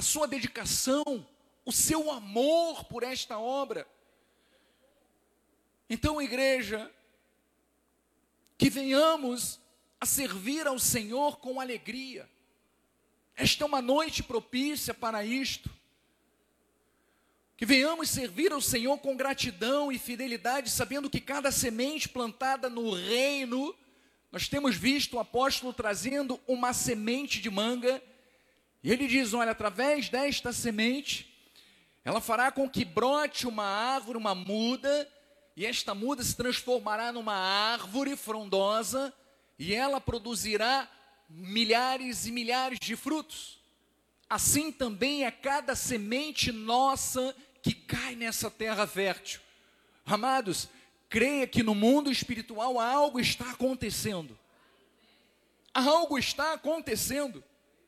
sua dedicação, o seu amor por esta obra. Então, igreja, que venhamos a servir ao Senhor com alegria. Esta é uma noite propícia para isto. Que venhamos servir ao Senhor com gratidão e fidelidade, sabendo que cada semente plantada no reino, nós temos visto o apóstolo trazendo uma semente de manga, e ele diz, olha, através desta semente, ela fará com que brote uma árvore, uma muda, e esta muda se transformará numa árvore frondosa, e ela produzirá milhares e milhares de frutos. Assim também é cada semente nossa que cai nessa terra fértil. Amados, creia que no mundo espiritual algo está acontecendo. Algo está acontecendo.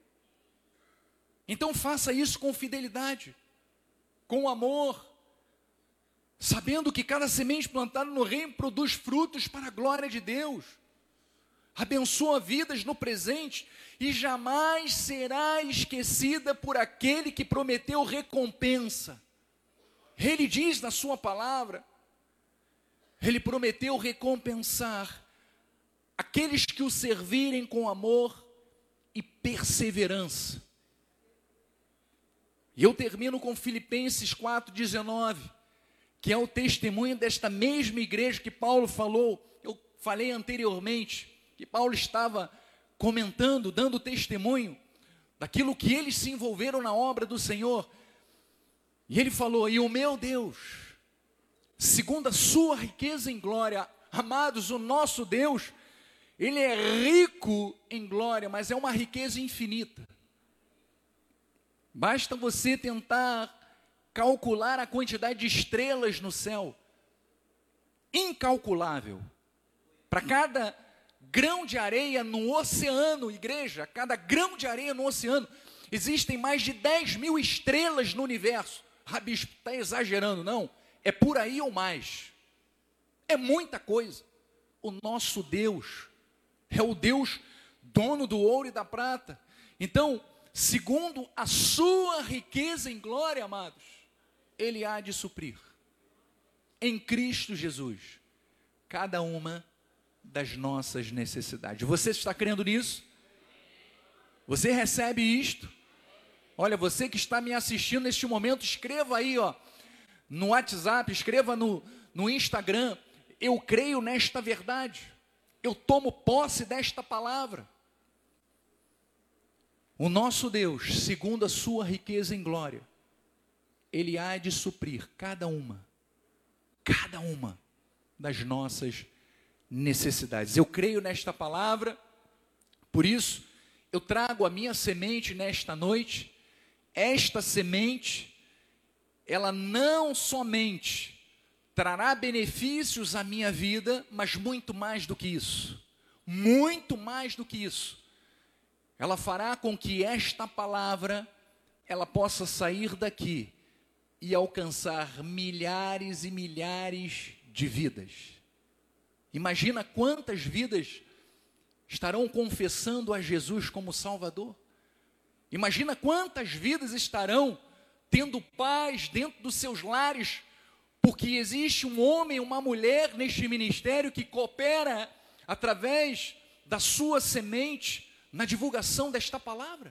Então faça isso com fidelidade, com amor, sabendo que cada semente plantada no reino produz frutos para a glória de Deus. Abençoa vidas no presente e jamais será esquecida por aquele que prometeu recompensa. Ele diz na sua palavra, ele prometeu recompensar aqueles que o servirem com amor e perseverança. E eu termino com Filipenses 4,19, que é o testemunho desta mesma igreja que Paulo falou. Eu falei anteriormente, que Paulo estava comentando, dando testemunho daquilo que eles se envolveram na obra do Senhor. E ele falou, e o meu Deus, segundo a sua riqueza em glória, amados, o nosso Deus, ele é rico em glória, mas é uma riqueza infinita. Basta você tentar calcular a quantidade de estrelas no céu, incalculável. Para cada grão de areia no oceano, igreja, cada grão de areia no oceano, existem mais de 10.000 estrelas no universo. Ah, bispo, está exagerando, não, é por aí ou mais, é muita coisa. O nosso Deus é o Deus dono do ouro e da prata. Então, segundo a sua riqueza em glória, amados, ele há de suprir, em Cristo Jesus, cada uma das nossas necessidades. Você está crendo nisso? Você recebe isto? Olha, você que está me assistindo neste momento, escreva aí, ó, no WhatsApp, escreva no Instagram, eu creio nesta verdade, eu tomo posse desta palavra. O nosso Deus, segundo a sua riqueza em glória, ele há de suprir cada uma das nossas necessidades. Eu creio nesta palavra, por isso, eu trago a minha semente nesta noite. Esta semente, ela não somente trará benefícios à minha vida, mas muito mais do que isso. Muito mais do que isso. Ela fará com que esta palavra, ela possa sair daqui e alcançar milhares e milhares de vidas. Imagina quantas vidas estarão confessando a Jesus como Salvador. Imagina quantas vidas estarão tendo paz dentro dos seus lares, porque existe um homem, uma mulher neste ministério que coopera através da sua semente na divulgação desta palavra.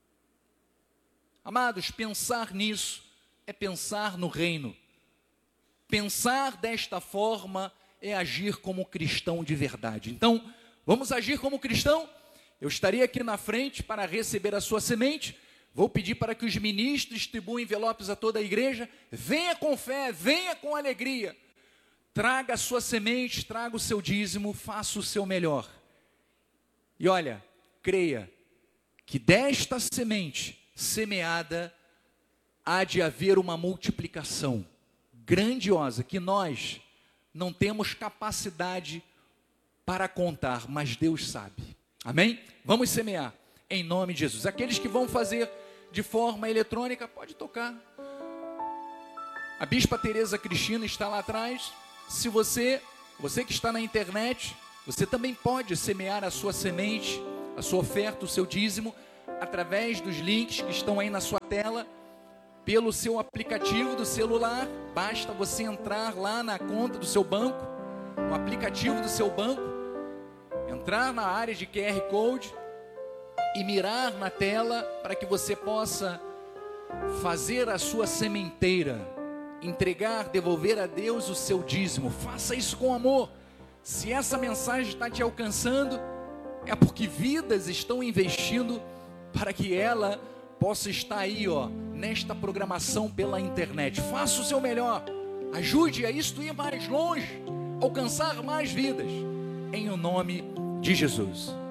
Amados, pensar nisso é pensar no reino. Pensar desta forma é agir como cristão de verdade. Então, vamos agir como cristão? Eu estarei aqui na frente para receber a sua semente. Vou pedir para que os ministros distribuam envelopes a toda a igreja. Venha com fé, venha com alegria. Traga a sua semente, traga o seu dízimo, faça o seu melhor. E olha, creia que desta semente semeada há de haver uma multiplicação grandiosa que nós não temos capacidade para contar, mas Deus sabe. Amém? Vamos semear em nome de Jesus. Aqueles que vão fazer de forma eletrônica, pode tocar. A Bispa Tereza Cristina está lá atrás. Se você que está na internet, você também pode semear a sua semente, a sua oferta, o seu dízimo, através dos links que estão aí na sua tela, pelo seu aplicativo do celular. Basta você entrar lá na conta do seu banco, no aplicativo do seu banco, entrar na área de QR Code e mirar na tela para que você possa fazer a sua sementeira, entregar, devolver a Deus o seu dízimo. Faça isso com amor. Se essa mensagem está te alcançando, é porque vidas estão investindo para que ela possa estar aí, nesta programação pela internet. Faça o seu melhor, ajude a isto ir mais longe, alcançar mais vidas, em o nome de Jesus.